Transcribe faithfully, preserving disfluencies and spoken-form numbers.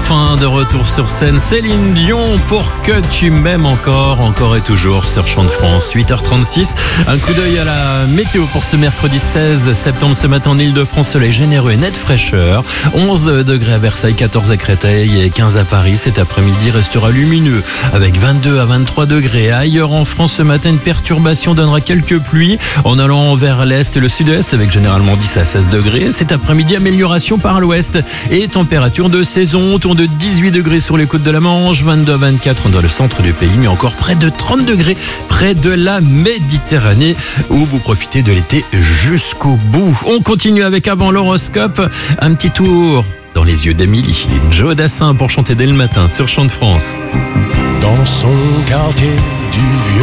enfin de retour sur scène. Céline Dion pour Que tu m'aimes encore, encore et toujours sur Chant de France. huit heures trente-six, un coup d'œil à la météo pour ce mercredi seize septembre. Ce matin en Ile-de-France, soleil généreux et nette fraîcheur. onze degrés à Versailles, quatorze à Créteil et quinze à Paris. Cet après-midi restera lumineux avec vingt-deux à vingt-trois degrés. Ailleurs en France ce matin, une perturbation donnera quelques pluies en allant vers l'est et le sud-est avec généralement dix à seize degrés. Cet après-midi, amélioration par l'ouest et température de saison autour de dix-huit degrés sur les côtes de la Manche, vingt-deux à vingt-quatre dans le centre du pays, mais encore près de trente degrés près de la Méditerranée où vous profitez de l'été jusqu'au bout. On continue avec avant l'horoscope, un petit tour dans les yeux d'Émilie. Joe Dassin pour chanter dès le matin sur Chant de France. Dans son quartier du vieux